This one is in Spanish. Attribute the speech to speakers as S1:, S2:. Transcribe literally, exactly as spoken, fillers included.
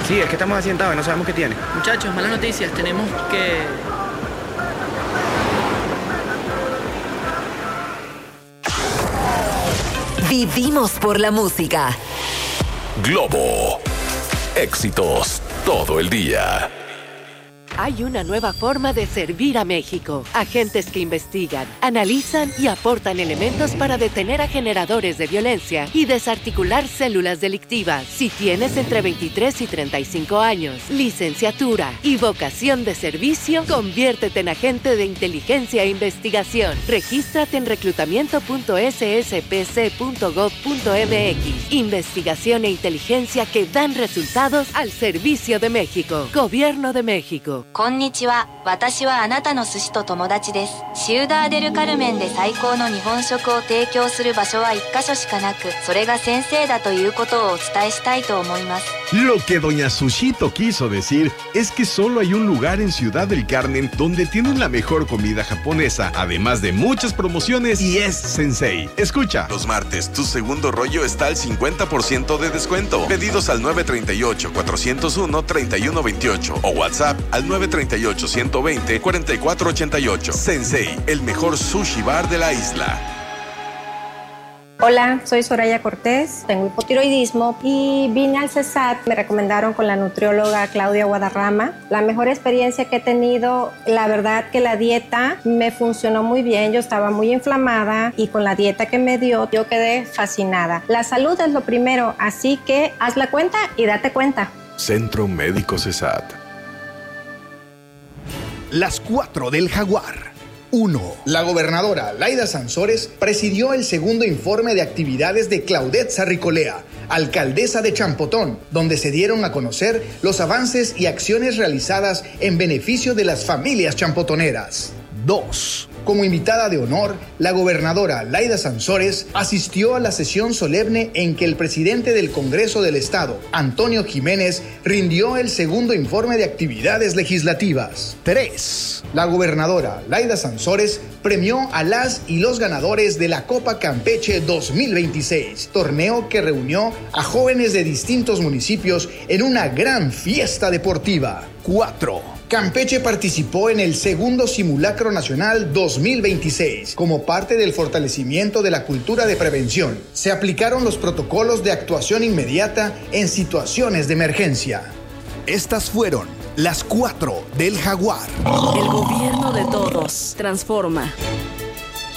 S1: Sí, es que estamos accidentados y no sabemos qué tiene.
S2: Muchachos, malas noticias. Tenemos que...
S3: Vivimos por la música.
S4: Globo. Éxitos todo el día.
S5: Hay una nueva forma de servir a México. Agentes que investigan, analizan y aportan elementos para detener a generadores de violencia y desarticular células delictivas. Si tienes entre veintitrés y treinta y cinco años, licenciatura y vocación de servicio, conviértete en agente de inteligencia e investigación. Regístrate en reclutamiento punto ese ese pe ce punto gob punto eme equis. Investigación e inteligencia que dan resultados al servicio de México. Gobierno de México.
S6: こんにちは。私はあなたの寿司と友達です。シウダーデルカルメンで最高の日本食を提供する場所は一箇所しかなく、それが先生だということをお伝えしたいと思います。
S7: Lo que doña Sushito quiso decir es que solo hay un lugar en Ciudad del Carmen donde tienen la mejor comida japonesa, además de muchas promociones, y es Sensei. Escucha.
S8: Los martes, tu segundo rollo está al cincuenta por ciento de descuento. Pedidos al nueve tres ocho, cuatro cero uno, tres uno dos ocho o WhatsApp al nueve tres ocho, uno dos cero, cuatro cuatro ocho ocho. Sensei, el mejor sushi bar de la isla.
S9: Hola, soy Soraya Cortés, tengo hipotiroidismo y vine al CESAT. Me recomendaron con la nutrióloga Claudia Guadarrama. La mejor experiencia que he tenido, la verdad que la dieta me funcionó muy bien. Yo estaba muy inflamada y con la dieta que me dio, yo quedé fascinada. La salud es lo primero, así que haz la cuenta y date cuenta.
S4: Centro Médico CESAT.
S10: Las cuatro del Jaguar. uno.
S11: La gobernadora Laida Sansores presidió el segundo informe de actividades de Claudette Sarricolea, alcaldesa de Champotón, donde se dieron a conocer los avances y acciones realizadas en beneficio de las familias champotoneras.
S10: dos.
S11: Como invitada de honor, la gobernadora Laida Sansores asistió a la sesión solemne en que el presidente del Congreso del Estado, Antonio Jiménez, rindió el segundo informe de actividades legislativas.
S10: tres.
S11: La gobernadora Laida Sansores premió a las y los ganadores de la Copa Campeche dos mil veintiséis, torneo que reunió a jóvenes de distintos municipios en una gran fiesta deportiva.
S10: cuatro.
S11: Campeche participó en el segundo Simulacro Nacional dos mil veintiséis como parte del fortalecimiento de la cultura de prevención. Se aplicaron los protocolos de actuación inmediata en situaciones de emergencia.
S10: Estas fueron las cuatro del Jaguar.
S12: El gobierno de todos transforma.